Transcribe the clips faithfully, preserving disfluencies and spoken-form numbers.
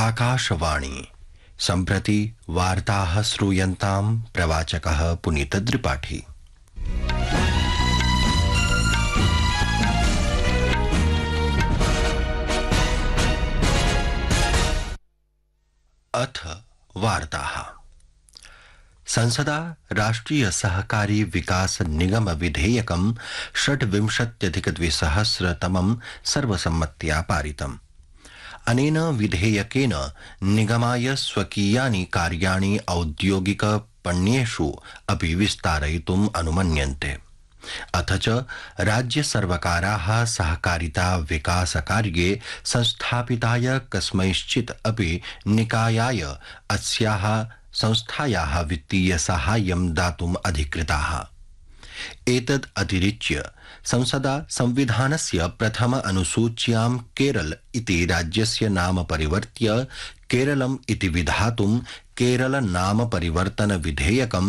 आकाशवाणी सम्प्रति वार्ताः श्रूयन्तां प्रवाचकः पुनीतद्रिपाठी। अथ वार्ताः। संसदा राष्ट्रिय सहकारी विकास निगम विधेयकं षड्विंशत्यधिकद्विसहस्रतमं सर्वसम्मत्या पारितम्। अनेन विधेयकेन निगमाय स्वकीयानि कार्याणि औद्योगिकपण्येषु अपि विस्तारयितुम् अनुमन्यन्ते। अथ च राज्यसर्वकाराः सहकारिता विकासकार्ये संस्थापिताय कस्मैश्चित् अपि निकायाय अस्याः संस्थायाः वित्तीय साहाय्यं दातुम् अधिकृताः। एतद् अतिरिच्य संसदा संविधानस्य प्रथम अनुसूच्यां केरल इति राज्यस्य नाम परिवर्त्य केरलम् इति विधातुं केरल नाम परिवर्तन विधेयकं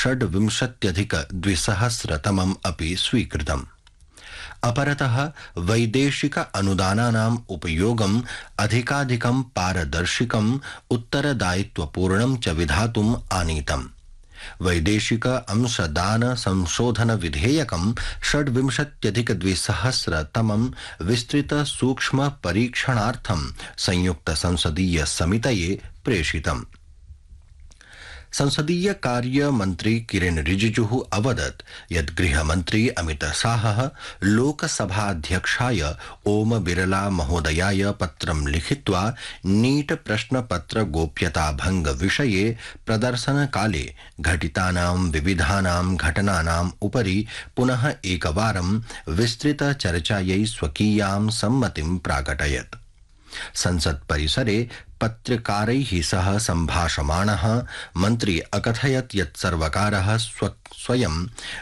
षड्विंशत्यधिकद्विसहस्रतमम् अपि स्वीकृतम्। अपरतः वैदेशिक अनुदानानाम् उपयोगम् अधिकाधिकं पारदर्शिकम् उत्तरदायित्वपूर्णं च विधातुम् आनीतम्। वैदेशिक अंशदान संशोधन विधेयकं षड्विंशत्यधिकद्विसहस्रतमं विस्तृत सूक्ष्म परीक्षणार्थं संयुक्त संसदीय समितये प्रेषितम्। संसदीय कार्य मंत्री किरेन रिजिजुः अवदत् यत् गृहमन्त्री अमित शाहः लोकसभाध्यक्षाय ओम बिरला महोदयाय पत्रं लिखित्वा नीट प्रश्नपत्र गोप्यता भंग विषये प्रदर्शनकाले घटितानां विविधानां घटनानाम् उपरि पुनः एकवारं विस्तृत चर्चायै स्वकीयां सम्मतिं प्राकटयत्। संसत् परिसरे पत्रकारैः सह सम्भाषमाणः मन्त्री अकथयत् यत् सर्वकारः स्व स्वयं